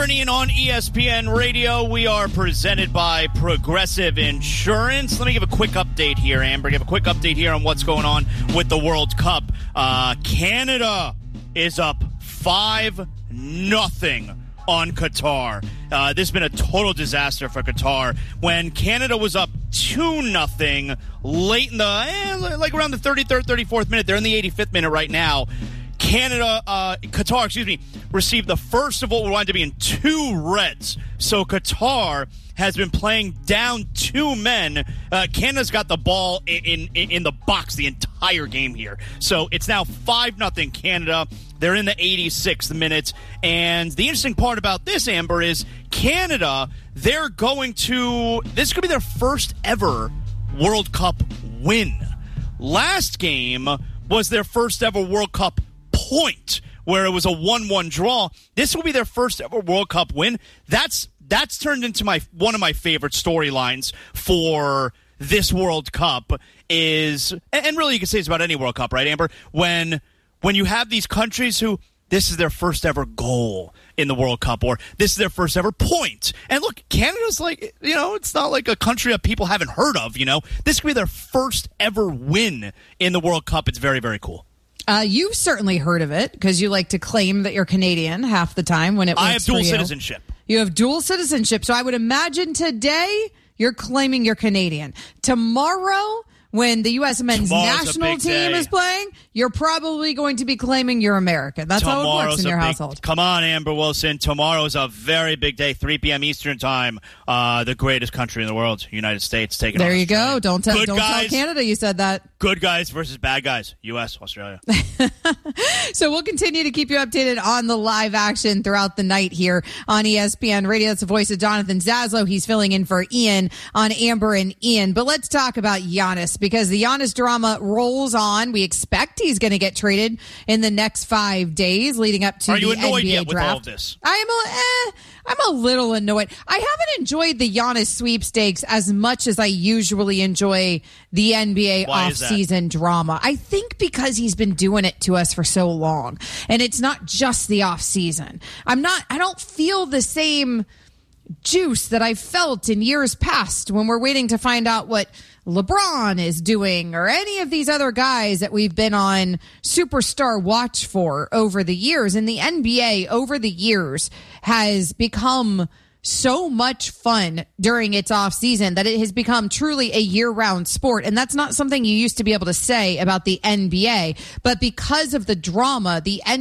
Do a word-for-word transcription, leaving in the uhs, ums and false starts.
Bernie on E S P N Radio. We are presented by Progressive Insurance. Let me give a quick update here, Amber. Give a quick update here on what's going on with the World Cup. Uh, Canada is up five nothing on Qatar. Uh, this has been a total disaster for Qatar. When Canada was up two nothing late in the, eh, like around the thirty-third, thirty-fourth minute, they're in the eighty-fifth minute right now. Canada, uh, Qatar, excuse me, received the first of what would wind up being two reds. So Qatar has been playing down two men. Uh, Canada's got the ball in, in in the box the entire game here. So it's now five nothing Canada. They're in the eighty-sixth minute. And the interesting part about this, Amber, is Canada, they're going to, this is going to be their first ever World Cup win. Last game was their first ever World Cup point, where it was a one one draw. This will be their first ever World Cup win. That's that's turned into my one of my favorite storylines for this World Cup is, and really you can say it's about any World Cup, right, Amber? When when you have these countries who, this is their first ever goal in the World Cup, or this is their first ever point. And look, Canada's like, you know, it's not like a country that people haven't heard of, you know. This could be their first ever win in the World Cup. It's very, very cool. Uh, you've certainly heard of it because you like to claim that you're Canadian half the time when it works I have dual for you. citizenship. You have dual citizenship. So I would imagine today you're claiming you're Canadian. Tomorrow, when the U S men's Tomorrow's national team day. is playing, you're probably going to be claiming you're American. That's Tomorrow's how it works in your big, household. Come on, Amber Wilson. Tomorrow's a very big day, three p.m. Eastern time. Uh, the greatest country in the world, United States, taking There on you Australia. go. Don't, tell, Good don't guys, tell Canada you said that. Good guys versus bad guys, U S, Australia. So we'll continue to keep you updated on the live action throughout the night here on E S P N Radio. That's the voice of Jonathan Zaslow. He's filling in for Ian on Amber and Ian. But let's talk about Giannis, because the Giannis drama rolls on. We expect he's going to get traded in the next five days leading up to Are the you annoyed N B A yet with draft. all of this? I am a, eh, I'm a little annoyed. I haven't enjoyed the Giannis sweepstakes as much as I usually enjoy the N B A Why is that? offseason drama. I think because he's been doing it to us for so long, and it's not just the offseason. I'm not, I don't feel the same juice that I've felt in years past when we're waiting to find out what LeBron is doing or any of these other guys that we've been on superstar watch for over the years. And the N B A over the years has become so much fun during its off season that it has become truly a year-round sport. And that's not something you used to be able to say about the N B A. But because of the drama, the N B A